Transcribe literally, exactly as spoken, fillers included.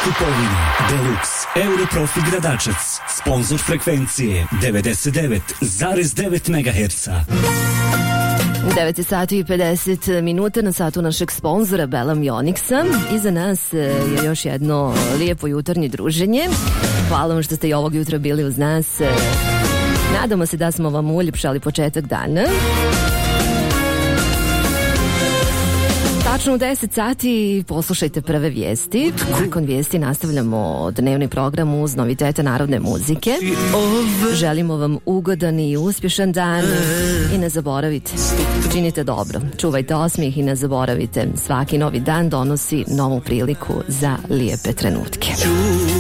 kupovine. Deluxe Europrofi Gradačac, sponzor frekvencije devedeset devet zarez devet megaherca. devet sati i pedeset minuta na satu našeg sponzora Bela Mionixa. Iza nas je još jedno lijepo jutarnje druženje. Hvala vam što ste i ovog jutra bili uz nas. Nadamo se da smo vam uljepšali početak dana. Tačno u deset sati poslušajte prve vijesti. Nakon vijesti nastavljamo dnevni program uz novitete narodne muzike. Želimo vam ugodan i uspješan dan i ne zaboravite, činite dobro, čuvajte osmijeh i ne zaboravite, svaki novi dan donosi novu priliku za lijepe trenutke.